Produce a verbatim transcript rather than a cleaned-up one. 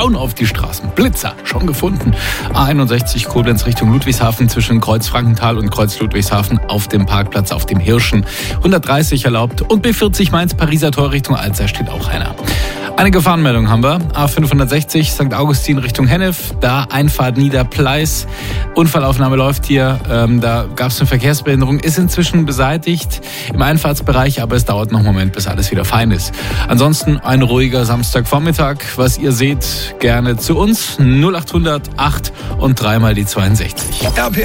schauen auf die Straßen. Blitzer, schon gefunden. A einundsechzig Koblenz Richtung Ludwigshafen zwischen Kreuz Frankenthal und Kreuz Ludwigshafen auf dem Parkplatz auf dem Hirschen. hundertdreißig erlaubt und B vierzig Mainz Pariser Tor Richtung Alzey steht auch einer. Eine Gefahrenmeldung haben wir. A fünfhundertsechzig Sankt Augustin Richtung Hennef. Da Einfahrt Niederpleis. Unfallaufnahme läuft hier. Ähm, da gab es eine Verkehrsbehinderung. Ist inzwischen beseitigt im Einfahrtsbereich, aber es dauert noch einen Moment, bis alles wieder fein ist. Ansonsten ein ruhiger Samstagvormittag. Was ihr seht, gerne zu uns. null acht hundert acht und dreimal die zweiundsechzig. R P